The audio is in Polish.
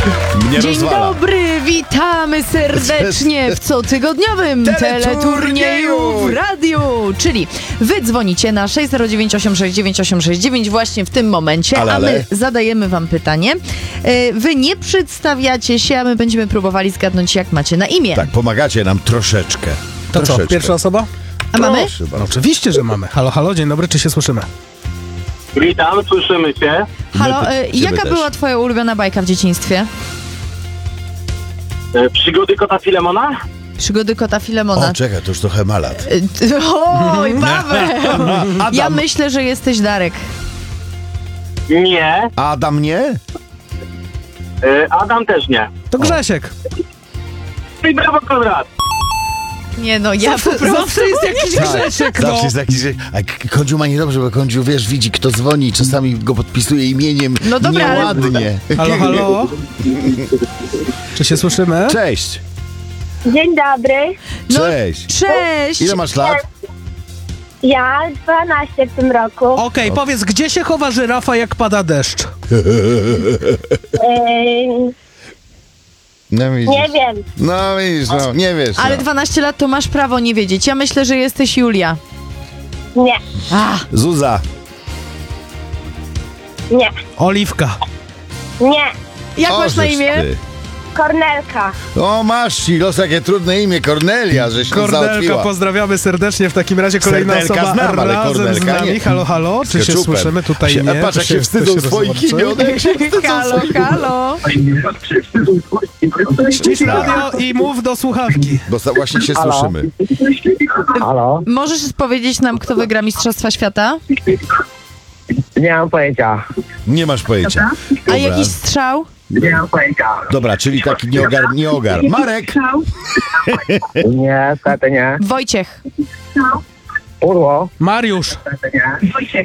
Mnie Dzień rozwala. dobry, witamy serdecznie w cotygodniowym teleturnieju w radiu. Czyli wy dzwonicie na 609 869 869 właśnie w tym momencie, a my zadajemy wam pytanie. Wy nie przedstawiacie się, a my będziemy próbowali zgadnąć, jak macie na imię. Tak, pomagacie nam troszeczkę. To co, pierwsza osoba? A mamy? No, oczywiście, że mamy. Halo, halo, dzień dobry, czy się słyszymy? Witam, słyszymy się. Halo, Ciebie jaka też. była twoja ulubiona bajka w dzieciństwie? Przygody kota Filemona? Przygody kota Filemona. O, czekaj, to już trochę ma lat. Oj, Paweł! Ja Adam. myślę, że jesteś Darek. Nie. Adam nie? Adam też nie. To Grzesiek. I brawo, Konrad. Nie no, ja po prostu... Zawsze jest jakiś Grzesiek, no. Zawsze jest jakiś... A Kądziu ma niedobrze, bo Kądziu, wiesz, widzi, kto dzwoni, czasami go podpisuje imieniem No dobra, ale- nieładnie. Halo, halo. Czy się słyszymy? Cześć. Dzień dobry. No, Cześć. Cześć! Ile masz lat? Ja 12 w tym roku. Okej, powiedz, gdzie się chowa żyrafa, jak pada deszcz? No widzisz. Nie wiem. No widzisz, no, nie wiesz. Ale no. 12 lat to masz prawo nie wiedzieć. Ja myślę, że jesteś Julia. Nie. Zuza. Nie. Oliwka. Nie. Jak masz na żeż imię? ty. Kornelka. O, masz ci los, jakie trudne imię, Kornelia, żeś tam Kornelka, załatwiła. pozdrawiamy serdecznie. W takim razie kolejna Serdelka osoba znam, ale razem z Kornelka nami. nie. Halo, halo, czy się Keczupem. słyszymy? Tutaj Się- nie. Patrz, to jak się wstydzą to swoich rozłączy. imionek, jak się wstydzą Halo, swoich... halo. Ścisz radio i mów do słuchawki. Bo właśnie się słyszymy. Halo? Możesz powiedzieć nam, kto wygra Mistrzostwa Świata? Nie mam pojęcia. Nie masz pojęcia. A Dobra. jakiś strzał? Nie mam pojęcia. Dobra, czyli taki nieogar. Marek! Nie, niestety nie. Wojciech. Urło. Mariusz. Nie.